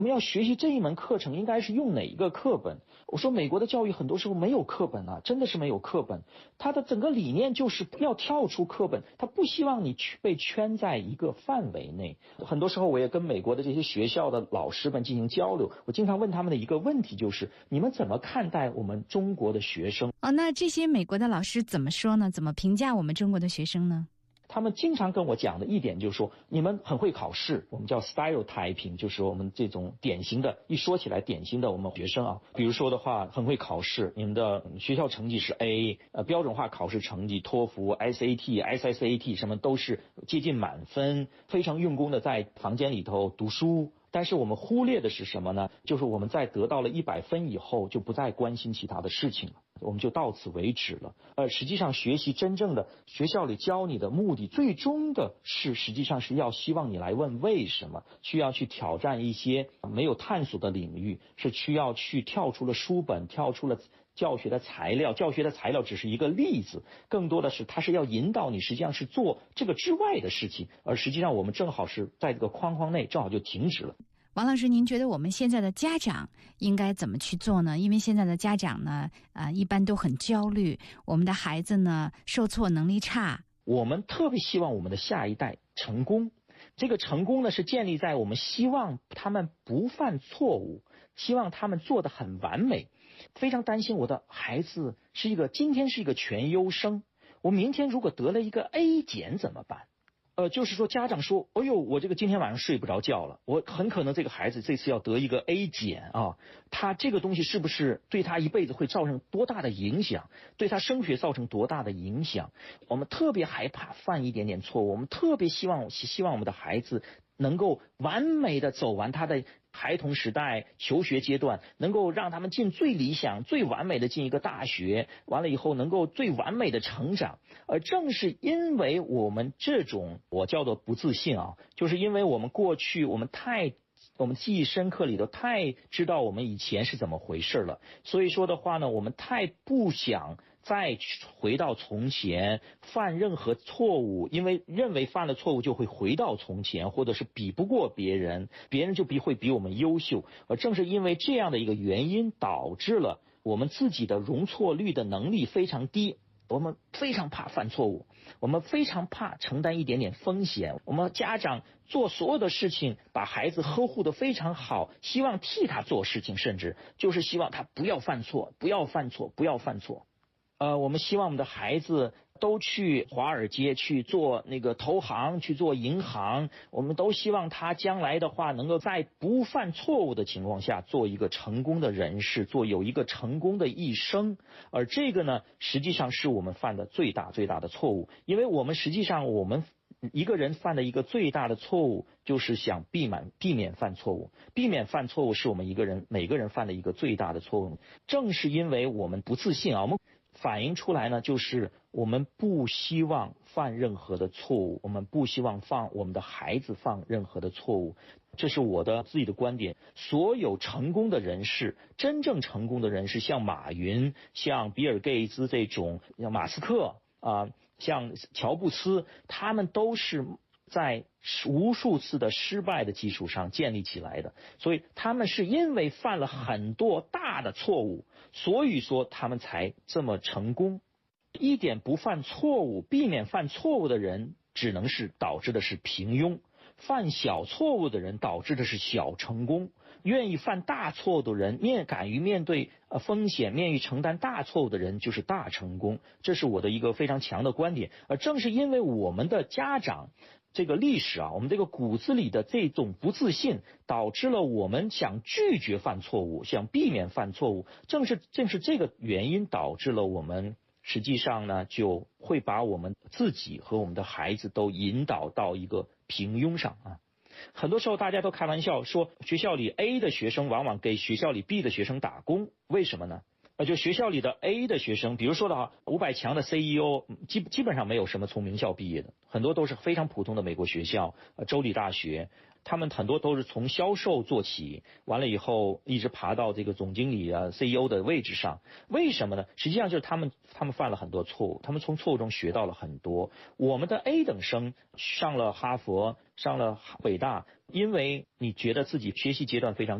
我们要学习这一门课程应该是用哪一个课本？我说美国的教育很多时候没有课本啊，真的是没有课本。它的整个理念就是要跳出课本，它不希望你被圈在一个范围内。很多时候我也跟美国的这些学校的老师们进行交流，我经常问他们的一个问题就是：你们怎么看待我们中国的学生？ 那这些美国的老师怎么说呢？怎么评价我们中国的学生呢？ 他们经常跟我讲的一点就是说，你们很会考试，我们叫 stereotyping， 就是我们这种典型的，一说起来典型的我们学生啊，比如说的话，很会考试，你们的学校成绩是 A，标准化考试成绩，托福、SAT、SSAT 什么都是接近满分，非常用功的在房间里头读书。但是我们忽略的是什么呢？就是我们在得到了100分以后，就不再关心其他的事情了，我们就到此为止了。实际上学习真正的学校里教你的目的，最终的是实际上是要希望你来问为什么，需要去挑战一些没有探索的领域，是需要去跳出了书本，跳出了教学的材料，教学的材料只是一个例子，更多的是它是要引导你实际上是做这个之外的事情，而实际上我们正好是在这个框框内正好就停止了。 王老师，您觉得我们现在的家长应该怎么去做呢？因为现在的家长呢，一般都很焦虑，我们的孩子呢，受挫能力差。 我们特别希望我们的下一代成功，这个成功呢是建立在我们希望他们不犯错误，希望他们做得很完美。非常担心我的孩子今天是一个全优生，我明天如果得了一个 A 减怎么办？就是说家长说，哎呦，我这个今天晚上睡不着觉了，我很可能这个孩子这次要得一个 A 减啊，他这个东西是不是对他一辈子会造成多大的影响，对他升学造成多大的影响？我们特别害怕犯一点点错误，我们特别希望我们的孩子能够完美的走完他的孩童时代求学阶段，能够让他们进最理想最完美的进一个大学，完了以后能够最完美的成长。而正是因为我们这种我叫做不自信啊，就是因为我们过去我们记忆深刻里头太知道我们以前是怎么回事了，所以说的话呢，我们太不想再回到从前犯任何错误，因为认为犯了错误就会回到从前，或者是比不过别人，别人就会比我们优秀。而正是因为这样的一个原因，导致了我们自己的容错率的能力非常低。我们非常怕犯错误，我们非常怕承担一点点风险，我们家长做所有的事情把孩子呵护得非常好，希望替他做事情，甚至就是希望他不要犯错，不要犯错，不要犯错。我们希望我们的孩子都去华尔街去做那个投行，去做银行，我们都希望他将来的话能够在不犯错误的情况下做一个成功的人士，有一个成功的一生。而这个呢，实际上是我们犯的最大的错误，因为我们实际上我们一个人犯的一个最大的错误，就是想避免犯错误。避免犯错误是我们每个人犯的一个最大的错误。正是因为我们不自信啊，我们反映出来呢，就是我们不希望犯任何的错误，我们不希望我们的孩子犯任何的错误。这是我的自己的观点。所有成功的人士，真正成功的人士，像马云，像比尔盖茨这种，像马斯克像乔布斯，他们都是在无数次的失败的基础上建立起来的，所以他们是因为犯了很多大的错误，所以说他们才这么成功。一点不犯错误，避免犯错误的人，只能是导致的是平庸。犯小错误的人导致的是小成功，愿意犯大错误的人，敢于面对风险，愿意承担大错误的人就是大成功。这是我的一个非常强的观点。而正是因为我们的家长这个历史我们这个骨子里的这种不自信，导致了我们想拒绝犯错误，想避免犯错误。正是这个原因导致了我们实际上呢，就会把我们自己和我们的孩子都引导到一个平庸上很多时候大家都开玩笑说，学校里 A 的学生往往给学校里 B 的学生打工，为什么呢？就学校里的 A 的学生，比如说的500强的 CEO， 基本上没有什么从名校毕业的，很多都是非常普通的美国学校，州立大学。 他们很多都是从销售做起，完了以后一直爬到这个总经理啊 CEO 的位置上。为什么呢？实际上就是他们犯了很多错误，他们从错误中学到了很多。我们的 A 等生上了哈佛，上了北大，因为你觉得自己学习阶段非常